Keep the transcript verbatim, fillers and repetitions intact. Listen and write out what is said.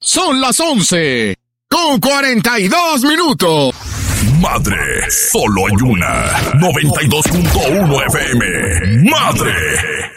Son las once con cuarenta y dos minutos. Madre, solo hay una. noventa y dos punto uno F M. Madre.